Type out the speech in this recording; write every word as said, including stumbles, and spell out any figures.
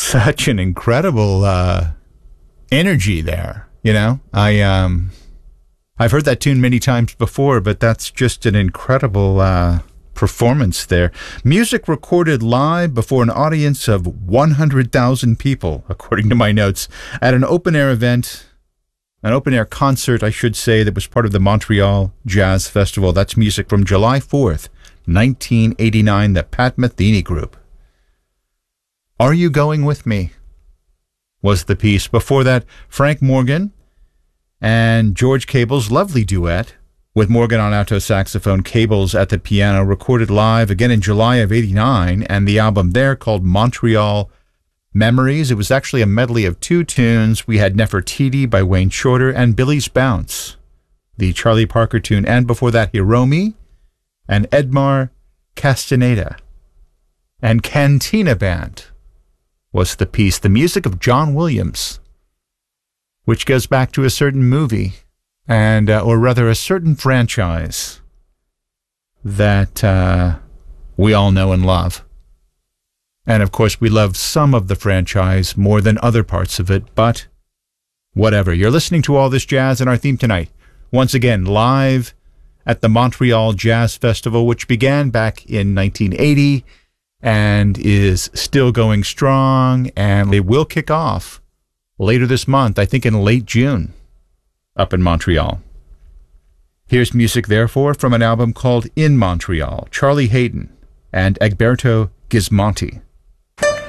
such an incredible uh, energy there. You know, I um, I've heard that tune many times before, but that's just an incredible uh, performance there. Music recorded live before an audience of one hundred thousand people, according to my notes, at an open-air event, an open-air concert, I should say, that was part of the Montreal Jazz Festival. That's music from July fourth, nineteen eighty-nine, the Pat Metheny Group. Are You Going With Me was the piece. Before that, Frank Morgan and George Cable's lovely duet with Morgan on alto saxophone, Cables at the piano, recorded live again in July of eighty-nine, and the album there called Montreal Memories. It was actually a medley of two tunes. We had Nefertiti by Wayne Shorter and Billy's Bounce, the Charlie Parker tune, and before that, Hiromi and Edmar Castaneda and Cantina Band was the piece, the music of John Williams, which goes back to a certain movie, and uh, or rather a certain franchise that uh, we all know and love. And of course, we love some of the franchise more than other parts of it, but whatever. You're listening to All This Jazz, and our theme tonight, once again, live at the Montreal Jazz Festival, which began back in nineteen eighty and is still going strong, and it will kick off later this month, I think in late June, up in Montreal. Here's music, therefore, from an album called In Montreal, Charlie Haydn and Egberto Gismonti.